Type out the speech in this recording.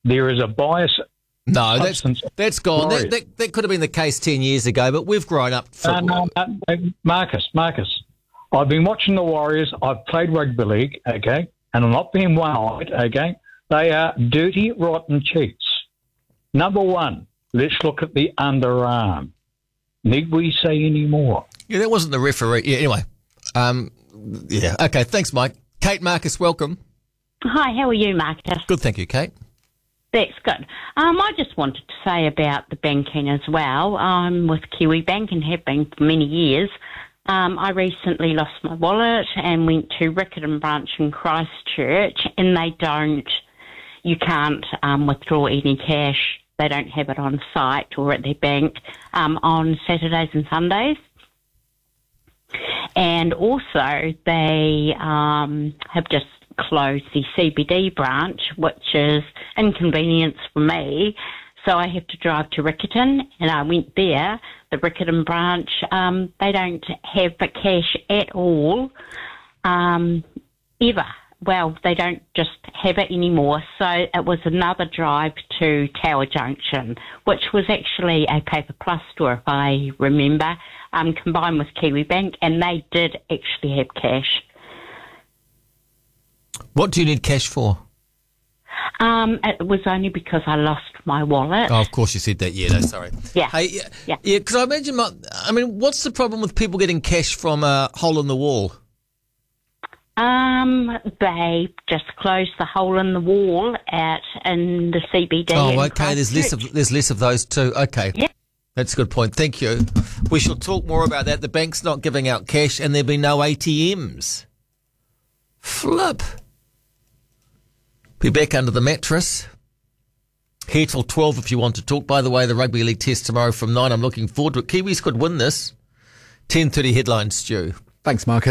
there is a bias. No, that's gone. That could have been the case 10 years ago, but we've grown up. No, Marcus. I've been watching the Warriors. I've played rugby league, okay, and I'm not being one-eyed, okay. They are dirty, rotten cheats. Number one, let's look at the underarm. Need we say any more? Yeah, that wasn't the referee. Yeah, anyway. Yeah. Okay, thanks, Mike. Kate Marcus, welcome. Hi, how are you, Marcus? Good, thank you, Kate. That's good. I just wanted to say about the banking as well. I'm with Kiwi Bank and have been for many years. I recently lost my wallet and went to Riccarton branch in Christchurch, and you can't withdraw any cash. They don't have it on site or at their bank on Saturdays and Sundays. And also they have just closed the CBD branch, which is inconvenience for me. So I have to drive to Riccarton, and I went there. The Riccarton branch, they don't have the cash at all, ever. Well, they don't just have it anymore. So it was another drive to Tower Junction, which was actually a Paper Plus store, if I remember, combined with Kiwi Bank, and they did actually have cash. What do you need cash for? It was only because I lost my wallet. Oh, of course you said that. Yeah, no, sorry. Yeah. Hey, yeah, because I imagine, what's the problem with people getting cash from a hole in the wall? They just closed the hole in the wall in the CBD. Oh, okay. There's less of those too. Okay. Yeah. That's a good point. Thank you. We shall talk more about that. The bank's not giving out cash, and there'll be no ATMs. Flip. Be back under the mattress. Here till 12 if you want to talk. By the way, the Rugby League test tomorrow from 9. I'm looking forward to it. Kiwis could win this. 10:30 headlines, Stu. Thanks, Marcus.